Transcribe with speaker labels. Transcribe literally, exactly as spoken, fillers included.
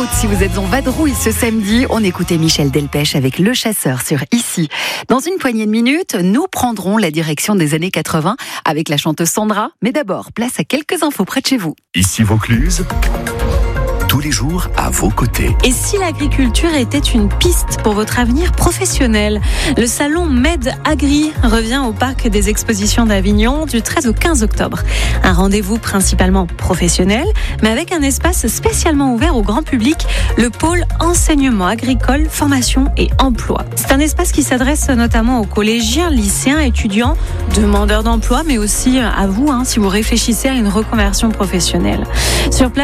Speaker 1: Côte, si vous êtes en vadrouille ce samedi, on écoutait Michel Delpech avec Le Chasseur sur Ici. Dans une poignée de minutes, nous prendrons la direction des années quatre-vingts avec la chanteuse Sandra. Mais d'abord, place à quelques infos près de chez vous.
Speaker 2: Ici Vaucluse, tous les jours à vos côtés.
Speaker 3: Et si l'agriculture était une piste pour votre avenir professionnel? Le salon Med Agri revient au parc des expositions d'Avignon du treize au quinze octobre. Un rendez-vous principalement professionnel, mais avec un espace spécialement ouvert au grand public, le pôle enseignement agricole, formation et emploi. C'est un espace qui s'adresse notamment aux collégiens, lycéens, étudiants, demandeurs d'emploi, mais aussi à vous, hein, si vous réfléchissez à une reconversion professionnelle. Sur place,